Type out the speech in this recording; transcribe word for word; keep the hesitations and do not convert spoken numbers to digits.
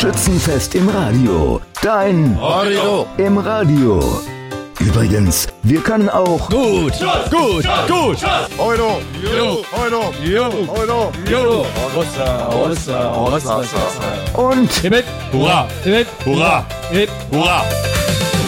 Schützenfest im Radio. Dein Radio im Radio. Übrigens, wir können auch gut, gut, gut. Euro, Jo, Euro, jo, Euro. jo. Rossa, Rossa, Rossa, und Hip, hurra, hip, hurra, hip, hurra.